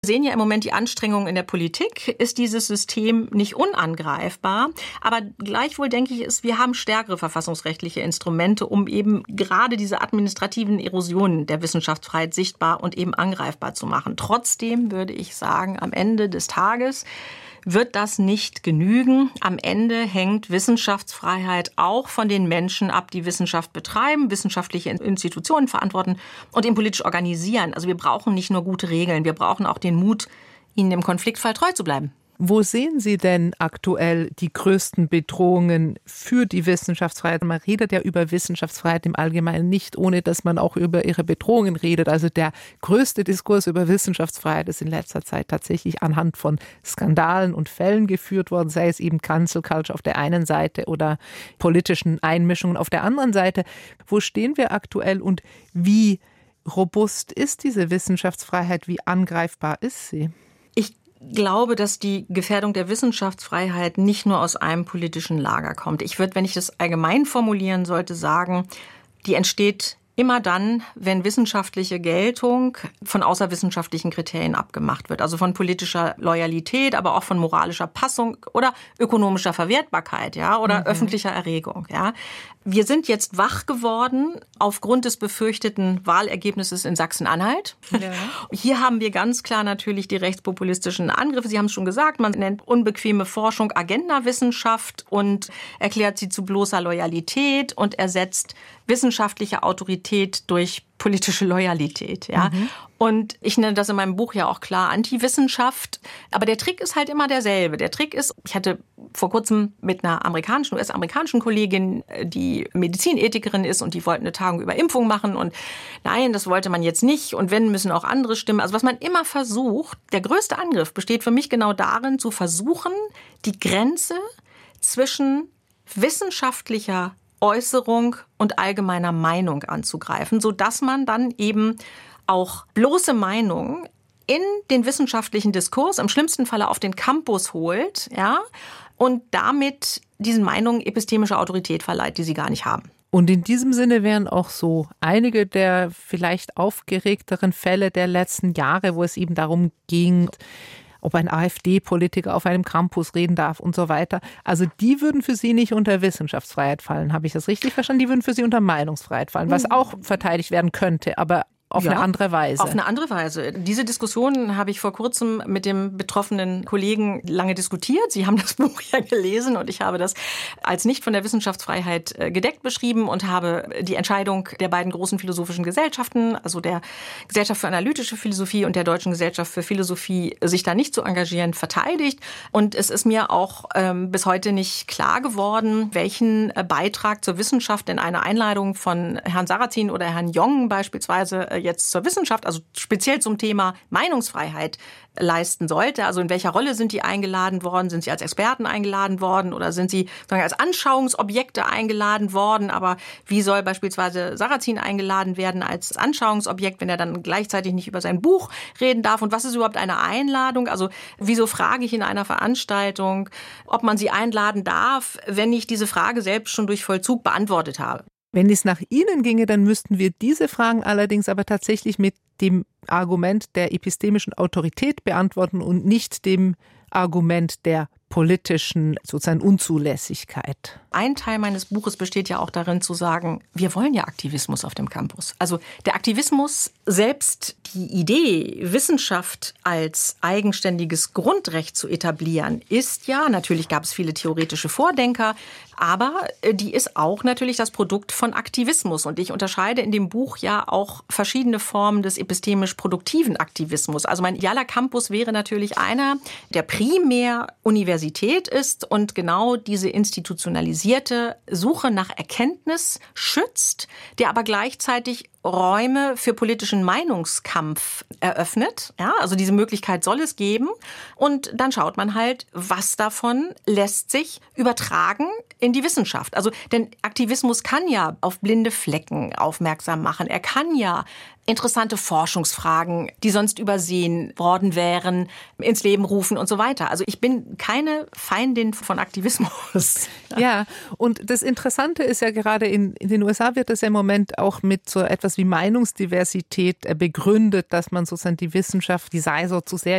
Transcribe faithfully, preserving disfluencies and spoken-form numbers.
sehen ja im Moment die Anstrengungen in der Politik, ist dieses System nicht unangreifbar. Aber gleichwohl denke ich, ist, wir haben stärkere verfassungsrechtliche Instrumente, um eben gerade diese administrativen Erosionen der Wissenschaftsfreiheit sichtbar und eben angreifbar zu machen. Trotzdem würde ich sagen, am Ende des Tages wird das nicht genügen. Am Ende hängt Wissenschaftsfreiheit auch von den Menschen ab, die Wissenschaft betreiben, wissenschaftliche Institutionen verantworten und eben politisch organisieren. Also wir brauchen nicht nur gute Regeln, wir brauchen auch den Mut, ihnen im Konfliktfall treu zu bleiben. Wo sehen Sie denn aktuell die größten Bedrohungen für die Wissenschaftsfreiheit? Man redet ja über Wissenschaftsfreiheit im Allgemeinen nicht, ohne dass man auch über ihre Bedrohungen redet. Also der größte Diskurs über Wissenschaftsfreiheit ist in letzter Zeit tatsächlich anhand von Skandalen und Fällen geführt worden, sei es eben Cancel Culture auf der einen Seite oder politischen Einmischungen auf der anderen Seite. Wo stehen wir aktuell und wie robust ist diese Wissenschaftsfreiheit? Wie angreifbar ist sie? Ich glaube, dass die Gefährdung der Wissenschaftsfreiheit nicht nur aus einem politischen Lager kommt. Ich würde, wenn ich das allgemein formulieren sollte, sagen, die entsteht immer dann, wenn wissenschaftliche Geltung von außerwissenschaftlichen Kriterien abgemacht wird. Also von politischer Loyalität, aber auch von moralischer Passung oder ökonomischer Verwertbarkeit, ja, oder mhm. öffentlicher Erregung, ja. Wir sind jetzt wach geworden aufgrund des befürchteten Wahlergebnisses in Sachsen-Anhalt. Ja. Hier haben wir ganz klar natürlich die rechtspopulistischen Angriffe. Sie haben es schon gesagt, man nennt unbequeme Forschung Agendawissenschaft und erklärt sie zu bloßer Loyalität und ersetzt wissenschaftliche Autorität durch politische Loyalität, ja. Mhm. Und ich nenne das in meinem Buch ja auch klar Antiwissenschaft. Aber der Trick ist halt immer derselbe. Der Trick ist, ich hatte vor kurzem mit einer amerikanischen, U S-amerikanischen Kollegin, die Medizinethikerin ist und die wollten eine Tagung über Impfung machen und nein, das wollte man jetzt nicht und wenn, müssen auch andere stimmen. Also was man immer versucht, der größte Angriff besteht für mich genau darin, zu versuchen, die Grenze zwischen wissenschaftlicher Äußerung und allgemeiner Meinung anzugreifen, sodass man dann eben auch bloße Meinungen in den wissenschaftlichen Diskurs, im schlimmsten Falle auf den Campus holt, ja, und damit diesen Meinungen epistemische Autorität verleiht, die sie gar nicht haben. Und in diesem Sinne wären auch so einige der vielleicht aufgeregteren Fälle der letzten Jahre, wo es eben darum ging, ob ein AfD-Politiker auf einem Campus reden darf und so weiter. Also die würden für Sie nicht unter Wissenschaftsfreiheit fallen. Habe ich das richtig verstanden? Die würden für Sie unter Meinungsfreiheit fallen, was auch verteidigt werden könnte, aber auf ja, eine andere Weise. Auf eine andere Weise. Diese Diskussion habe ich vor kurzem mit dem betroffenen Kollegen lange diskutiert. Sie haben das Buch ja gelesen und ich habe das als nicht von der Wissenschaftsfreiheit gedeckt beschrieben und habe die Entscheidung der beiden großen philosophischen Gesellschaften, also der Gesellschaft für analytische Philosophie und der Deutschen Gesellschaft für Philosophie, sich da nicht zu engagieren, verteidigt. Und es ist mir auch ähm, bis heute nicht klar geworden, welchen Beitrag zur Wissenschaft in einer Einladung von Herrn Sarrazin oder Herrn Jong beispielsweise jetzt zur Wissenschaft, also speziell zum Thema Meinungsfreiheit leisten sollte. Also in welcher Rolle sind die eingeladen worden? Sind sie als Experten eingeladen worden oder sind sie sozusagen als Anschauungsobjekte eingeladen worden? Aber wie soll beispielsweise Sarrazin eingeladen werden als Anschauungsobjekt, wenn er dann gleichzeitig nicht über sein Buch reden darf? Und was ist überhaupt eine Einladung? Also wieso frage ich in einer Veranstaltung, ob man sie einladen darf, wenn ich diese Frage selbst schon durch Vollzug beantwortet habe? Wenn es nach Ihnen ginge, dann müssten wir diese Fragen allerdings aber tatsächlich mit dem Argument der epistemischen Autorität beantworten und nicht dem Argument der politischen sozusagen Unzulässigkeit. Ein Teil meines Buches besteht ja auch darin zu sagen, wir wollen ja Aktivismus auf dem Campus. Also der Aktivismus, selbst die Idee, Wissenschaft als eigenständiges Grundrecht zu etablieren, ist ja, natürlich gab es viele theoretische Vordenker, aber die ist auch natürlich das Produkt von Aktivismus. Und ich unterscheide in dem Buch ja auch verschiedene Formen des epistemisch-produktiven Aktivismus. Also mein idealer Campus wäre natürlich einer, der primär Universität ist und genau diese institutionalisierte Suche nach Erkenntnis schützt, der aber gleichzeitig Räume für politischen Meinungskampf eröffnet. Ja, also diese Möglichkeit soll es geben. Und dann schaut man halt, was davon lässt sich übertragen in die Wissenschaft. Also, denn Aktivismus kann ja auf blinde Flecken aufmerksam machen. Er kann ja interessante Forschungsfragen, die sonst übersehen worden wären, ins Leben rufen und so weiter. Also ich bin keine Feindin von Aktivismus. Ja, und das Interessante ist ja gerade, in, in den U S A wird das ja im Moment auch mit so etwas wie Meinungsdiversität begründet, dass man sozusagen die Wissenschaft, die sei so zu sehr